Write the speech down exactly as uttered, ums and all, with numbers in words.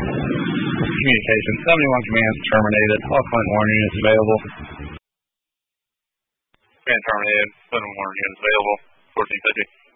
Communication seventy-one commands terminated. All Clinton warning units available. Command terminated. Clinton warning units available. fourteen fifty.